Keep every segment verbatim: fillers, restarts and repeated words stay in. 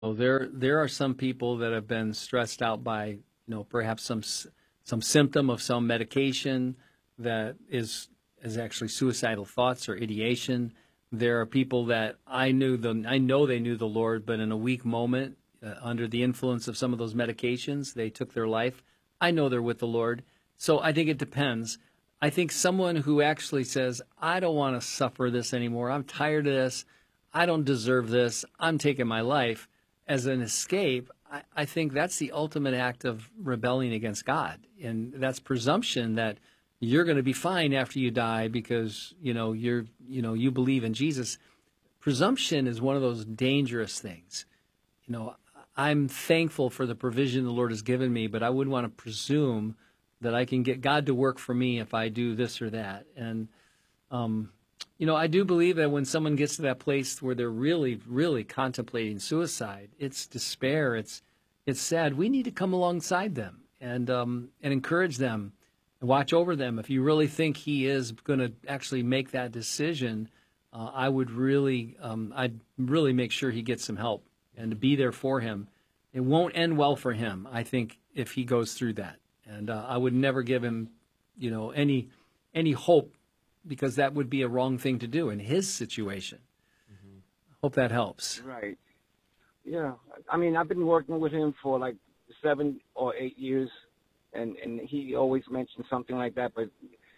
So there there are some people that have been stressed out by, you know, perhaps some s- some symptom of some medication that is is actually suicidal thoughts or ideation. There are people that I knew the I know they knew the Lord, but in a weak moment, uh, under the influence of some of those medications, they took their life. I know they're with the Lord. So I think it depends. I think someone who actually says, I don't want to suffer this anymore. I'm tired of this. I don't deserve this. I'm taking my life as an escape. I, I think that's the ultimate act of rebelling against God. And that's presumption that you're going to be fine after you die because, you know, you're, you know, you believe in Jesus. Presumption is one of those dangerous things. You know, I'm thankful for the provision the Lord has given me, but I wouldn't want to presume that I can get God to work for me if I do this or that. And, um, you know, I do believe that when someone gets to that place where they're really, really contemplating suicide, it's despair, it's it's sad. We need to come alongside them and um, and encourage them and watch over them. If you really think he is going to actually make that decision, uh, I would really, um, I'd really make sure he gets some help and to be there for him. It won't end well for him, I think, if he goes through that. And uh, I would never give him, you know, any any hope because that would be a wrong thing to do in his situation. Hmm. Hope that helps. Right. Yeah. I mean, I've been working with him for like seven or eight years, and and he always mentions something like that, but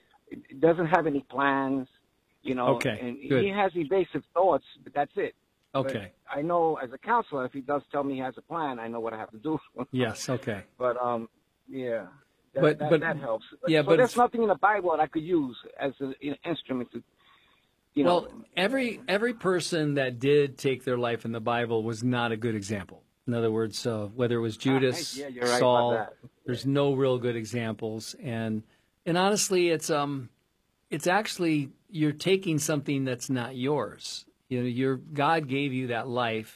it doesn't have any plans, you know. Okay, And he good. has evasive thoughts, but that's it. But Okay. I know as a counselor, if he does tell me he has a plan, I know what I have to do. Yes, okay. But um, yeah, that But that, but that helps. But, yeah, so but there's nothing in the Bible that I could use as an instrument to, you well, know. every every person that did take their life in the Bible was not a good example. In other words, uh, whether it was Judas, Yeah, you're right Saul, about that. there's no real good examples. And and honestly, it's um it's actually you're taking something that's not yours. You know, your God gave you that life.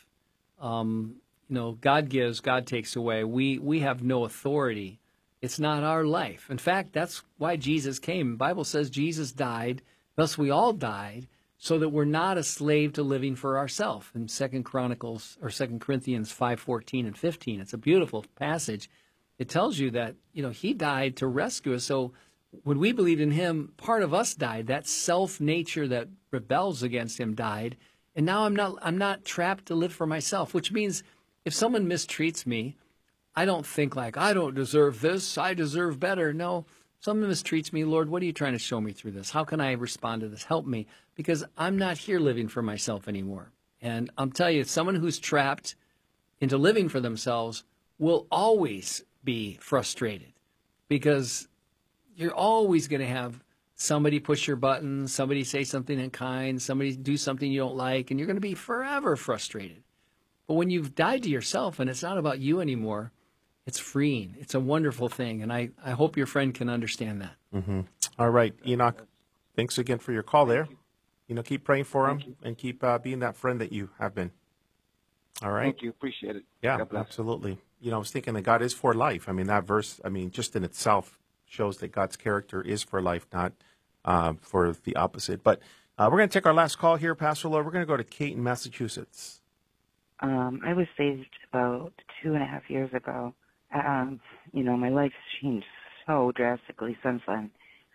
Um, you know, God gives, God takes away. We we have no authority. It's not our life. In fact, that's why Jesus came. The Bible says Jesus died, thus we all died, so that we're not a slave to living for ourselves. In Second Chronicles or Second Corinthians five fourteen and fifteen, it's a beautiful passage. It tells you that, you know, he died to rescue us. So when we believed in him, part of us died. That self nature that rebels against him died. And now I'm not I'm not trapped to live for myself, which means if someone mistreats me, I don't think like, I don't deserve this, I deserve better. No, someone mistreats me, Lord, what are you trying to show me through this? How can I respond to this? Help me, because I'm not here living for myself anymore. And I'll tell you, someone who's trapped into living for themselves will always be frustrated because you're always going to have somebody push your buttons, somebody say something unkind, somebody do something you don't like, and you're going to be forever frustrated. But when you've died to yourself and it's not about you anymore, it's freeing. It's a wonderful thing, and I, I hope your friend can understand that. Hmm. All right, Enoch, thanks again for your call there. you. You know, keep praying for him Thank you. and keep uh, being that friend that you have been. All right? Thank you. Appreciate it. Yeah, God bless. absolutely. You know, I was thinking that God is for life. I mean, that verse, I mean, just in itself shows that God's character is for life, not uh, for the opposite. But uh, we're going to take our last call here, Pastor Lloyd. We're going to go to Kate in Massachusetts. Um, I was saved about two and a half years ago. Um, you know, my life's changed so drastically since then.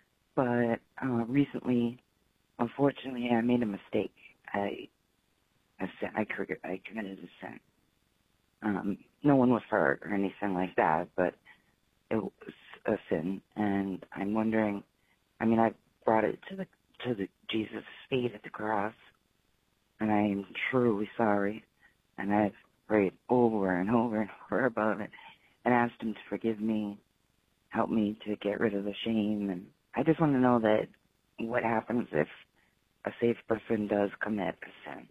But uh, recently, unfortunately, I made a mistake. I, I, sin- I, cr- I committed a sin. Um, no one was hurt or anything like that, but it was a sin. And I'm wondering, I mean, I brought it to the to the Jesus' feet at the cross, and I am truly sorry. And I've prayed over and over and over about it and asked him to forgive me, help me to get rid of the shame. And I just want to know that what happens if a saved person does commit a sin.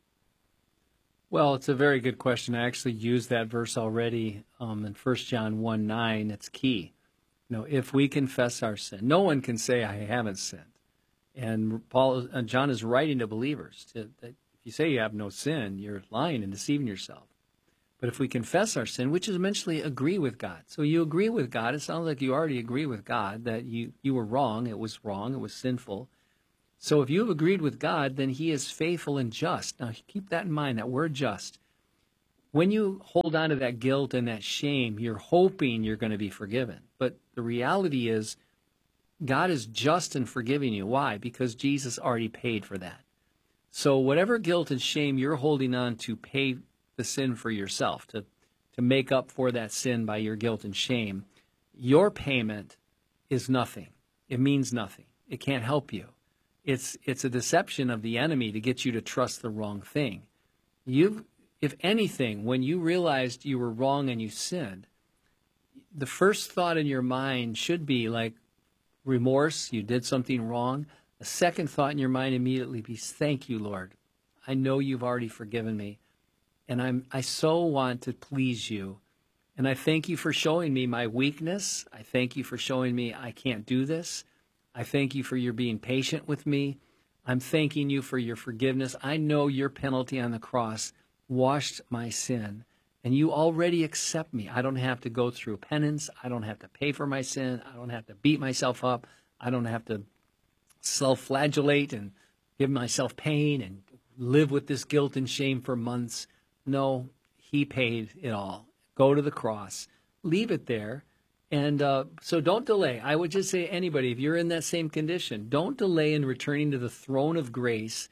Well, it's a very good question. I actually used that verse already um, in First John one nine. It's key. You know, if we confess our sin, no one can say, I haven't sinned. And Paul, uh, John is writing to believers to, that if you say you have no sin, you're lying and deceiving yourself. But if we confess our sin, which is eventually agree with God. So you agree with God. It sounds like you already agree with God that you, you were wrong. It was wrong. It was sinful. So if you have agreed with God, then he is faithful and just. Now keep that in mind, that word just. when you hold on to that guilt and that shame, you're hoping you're going to be forgiven. But the reality is, God is just in forgiving you. Why? Because Jesus already paid for that. So whatever guilt and shame you're holding on to pay the sin for yourself, to, to make up for that sin by your guilt and shame, your payment is nothing. It means nothing. It can't help you. It's it's a deception of the enemy to get you to trust the wrong thing. You've, if anything, when you realized you were wrong and you sinned, the first thought in your mind should be like remorse, you did something wrong. A second thought in your mind immediately be, thank you, Lord. I know you've already forgiven me, and I'm I so want to please you. And I thank you for showing me my weakness. I thank you for showing me I can't do this. I thank you for your being patient with me. I'm thanking you for your forgiveness. I know your penalty on the cross washed my sin, and you already accept me. I don't have to go through penance. I don't have to pay for my sin. I don't have to beat myself up. I don't have to self-flagellate and give myself pain and live with this guilt and shame for months. No, he paid it all. Go to the cross. Leave it there. And uh, so don't delay. I would just say anybody, if you're in that same condition, don't delay in returning to the throne of grace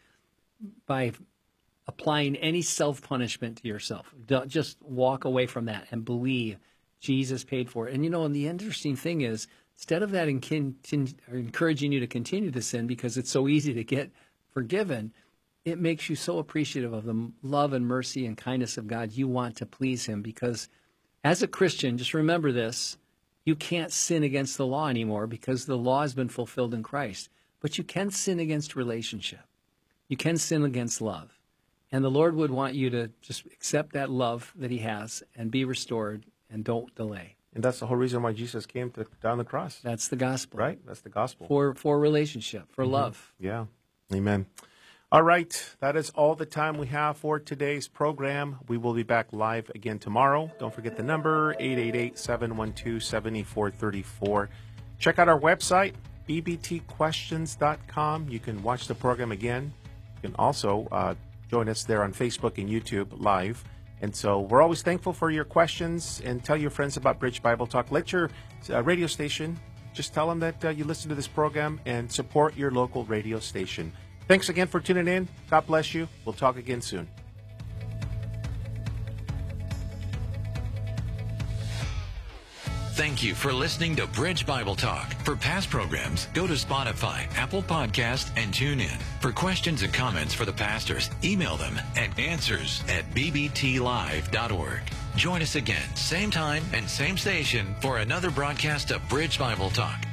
by applying any self-punishment to yourself. Don't, just walk away from that and believe Jesus paid for it. And, you know, and the interesting thing is, instead of that in, in, encouraging you to continue to sin because it's so easy to get forgiven, it makes you so appreciative of the love and mercy and kindness of God. You want to please him because as a Christian, just remember this, you can't sin against the law anymore because the law has been fulfilled in Christ. But you can sin against relationship. You can sin against love. And the Lord would want you to just accept that love that he has and be restored and don't delay. And that's the whole reason why Jesus came to down the cross. That's the gospel. Right? That's the gospel. For for relationship, for mm-hmm. love. Yeah. Amen. All right. That is all the time we have for today's program. We will be back live again tomorrow. Don't forget the number, eight eight eight, seven one two, seven four three four. Check out our website, b b t questions dot com. You can watch the program again. You can also uh, join us there on Facebook and YouTube live. And so we're always thankful for your questions, and tell your friends about Bridge Bible Talk. Let your uh, radio station, just tell them that uh, you listen to this program and support your local radio station. Thanks again for tuning in. God bless you. We'll talk again soon. Thank you for listening to Bridge Bible Talk. For past programs, go to Spotify, Apple Podcast, and tune in. For questions and comments for the pastors, email them at answers at b b t live dot org. Join us again, same time and same station, for another broadcast of Bridge Bible Talk.